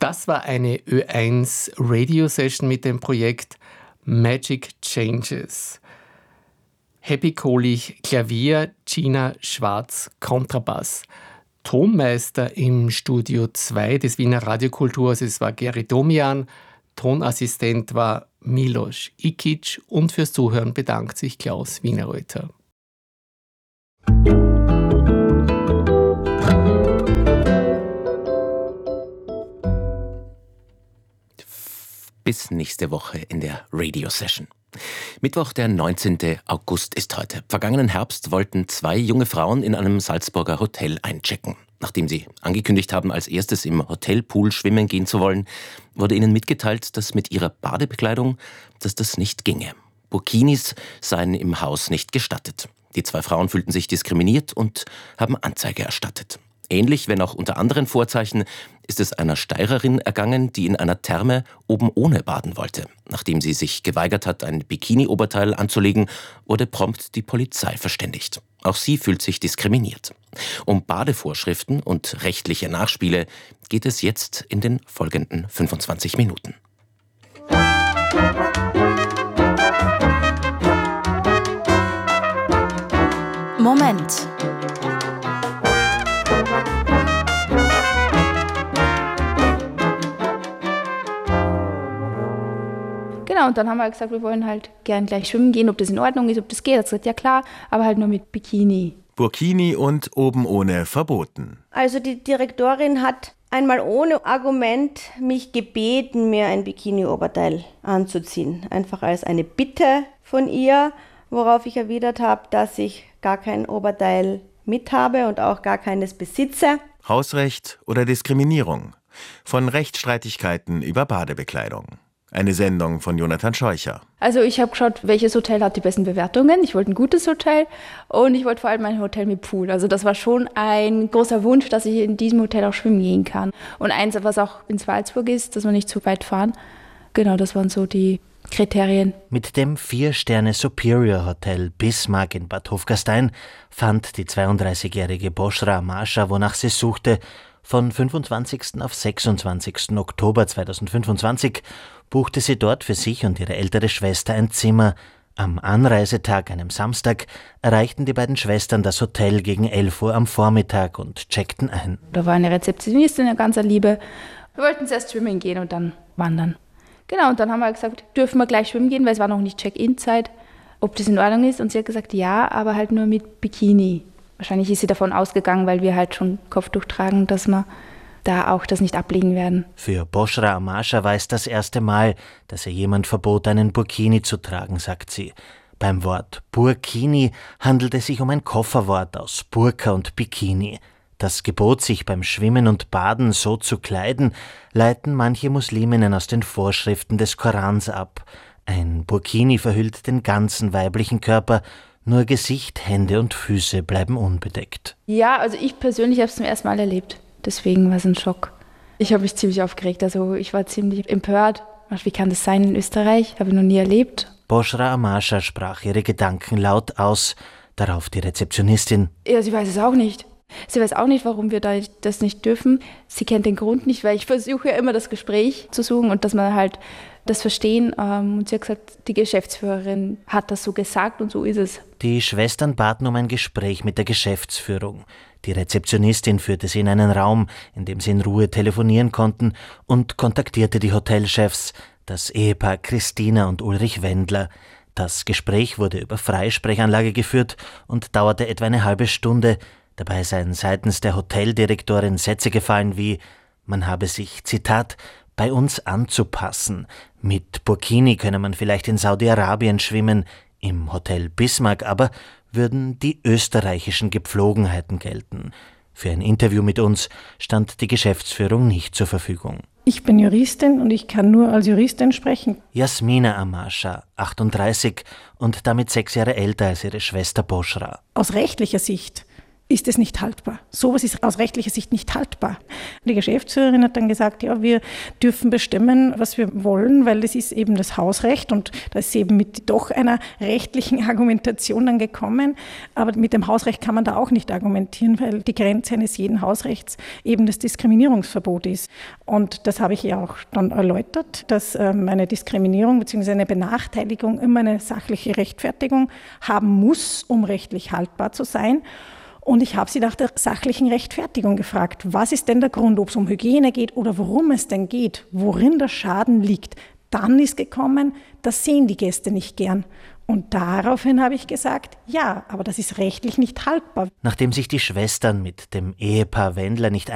Das war eine Ö1 Radio-Session mit dem Projekt Magic Changes. Happy Kohlich Klavier, Gina Schwarz Kontrabass. Tonmeister im Studio 2 des Wiener Radiokulturs, es war Geri Domian, Tonassistent war Milos Ikic und fürs Zuhören bedankt sich Klaus Wienerreuter. Bis nächste Woche in der Radio-Session. Mittwoch, der 19. August ist heute. Vergangenen Herbst wollten 2 junge Frauen in einem Salzburger Hotel einchecken. Nachdem sie angekündigt haben, als erstes im Hotelpool schwimmen gehen zu wollen, wurde ihnen mitgeteilt, dass mit ihrer Badebekleidung, dass das nicht ginge. Burkinis seien im Haus nicht gestattet. Die 2 Frauen fühlten sich diskriminiert und haben Anzeige erstattet. Ähnlich, wenn auch unter anderen Vorzeichen, ist es einer Steirerin ergangen, die in einer Therme oben ohne baden wollte. Nachdem sie sich geweigert hat, ein Bikini-Oberteil anzulegen, wurde prompt die Polizei verständigt. Auch sie fühlt sich diskriminiert. Um Badevorschriften und rechtliche Nachspiele geht es jetzt in den folgenden 25 Minuten. Moment. Genau, und dann haben wir gesagt, wir wollen halt gern gleich schwimmen gehen, ob das in Ordnung ist, ob das geht. Er hat gesagt, ja klar, aber halt nur mit Bikini. Burkini und oben ohne verboten. Also die Direktorin hat einmal ohne Argument mich gebeten, mir ein Bikini-Oberteil anzuziehen. Einfach als eine Bitte von ihr, worauf ich erwidert habe, dass ich gar kein Oberteil mit habe und auch gar keines besitze. Hausrecht oder Diskriminierung. Von Rechtsstreitigkeiten über Badebekleidung. Eine Sendung von Jonathan Scheucher. Also ich habe geschaut, welches Hotel hat die besten Bewertungen. Ich wollte ein gutes Hotel und ich wollte vor allem ein Hotel mit Pool. Also das war schon ein großer Wunsch, dass ich in diesem Hotel auch schwimmen gehen kann. Und eins, was auch in Salzburg ist, dass wir nicht zu weit fahren. Genau, das waren so die Kriterien. Mit dem 4-Sterne Superior Hotel Bismarck in Bad Hofgastein fand die 32-jährige Boshra Amasha, wonach sie suchte. Von 25. auf 26. Oktober 2025 buchte sie dort für sich und ihre ältere Schwester ein Zimmer. Am Anreisetag, einem Samstag, erreichten die beiden Schwestern das Hotel gegen 11 Uhr am Vormittag und checkten ein. Da war eine Rezeptionistin, eine ganz Liebe. Wir wollten zuerst schwimmen gehen und dann wandern. Genau, und dann haben wir gesagt, dürfen wir gleich schwimmen gehen, weil es war noch nicht Check-in-Zeit, ob das in Ordnung ist. Und sie hat gesagt, ja, aber halt nur mit Bikini. Wahrscheinlich ist sie davon ausgegangen, weil wir halt schon Kopftuch tragen, dass wir da auch das nicht ablegen werden. Für Boshra Amasha war es das erste Mal, dass ihr jemand verbot, einen Burkini zu tragen, sagt sie. Beim Wort Burkini handelt es sich um ein Kofferwort aus Burka und Bikini. Das Gebot, sich beim Schwimmen und Baden so zu kleiden, leiten manche Musliminnen aus den Vorschriften des Korans ab. Ein Burkini verhüllt den ganzen weiblichen Körper, nur Gesicht, Hände und Füße bleiben unbedeckt. Ja, also ich persönlich habe es zum ersten Mal erlebt. Deswegen war es ein Schock. Ich habe mich ziemlich aufgeregt, also ich war ziemlich empört. Wie kann das sein in Österreich? Habe ich noch nie erlebt. Boshra Amasha sprach ihre Gedanken laut aus. Darauf die Rezeptionistin. Ja, sie weiß es auch nicht. Sie weiß auch nicht, warum wir das nicht dürfen. Sie kennt den Grund nicht, weil ich versuche ja immer das Gespräch zu suchen und dass man halt das verstehen. Und sie hat gesagt, die Geschäftsführerin hat das so gesagt und so ist es. Die Schwestern baten um ein Gespräch mit der Geschäftsführung. Die Rezeptionistin führte sie in einen Raum, in dem sie in Ruhe telefonieren konnten und kontaktierte die Hotelchefs, das Ehepaar Christina und Ulrich Wendler. Das Gespräch wurde über Freisprechanlage geführt und dauerte etwa eine halbe Stunde. Dabei seien seitens der Hoteldirektorin Sätze gefallen wie: Man habe sich, Zitat, bei uns anzupassen. Mit Burkini könne man vielleicht in Saudi-Arabien schwimmen, im Hotel Bismarck aber würden die österreichischen Gepflogenheiten gelten. Für ein Interview mit uns stand die Geschäftsführung nicht zur Verfügung. Ich bin Juristin und ich kann nur als Juristin sprechen. Jasmina Amasha, 38 und damit 6 Jahre älter als ihre Schwester Boshra. Aus rechtlicher Sicht ist es nicht haltbar. Sowas ist aus rechtlicher Sicht nicht haltbar. Die Geschäftsführerin hat dann gesagt, ja, wir dürfen bestimmen, was wir wollen, weil das ist eben das Hausrecht und da ist sie eben mit doch einer rechtlichen Argumentation dann gekommen. Aber mit dem Hausrecht kann man da auch nicht argumentieren, weil die Grenze eines jeden Hausrechts eben das Diskriminierungsverbot ist. Und das habe ich ihr auch dann erläutert, dass eine Diskriminierung bzw. eine Benachteiligung immer eine sachliche Rechtfertigung haben muss, um rechtlich haltbar zu sein. Und ich habe sie nach der sachlichen Rechtfertigung gefragt. Was ist denn der Grund, ob es um Hygiene geht oder worum es denn geht, worin der Schaden liegt? Dann ist gekommen, das sehen die Gäste nicht gern. Und daraufhin habe ich gesagt, ja, aber das ist rechtlich nicht haltbar. Nachdem sich die Schwestern mit dem Ehepaar Wendler nicht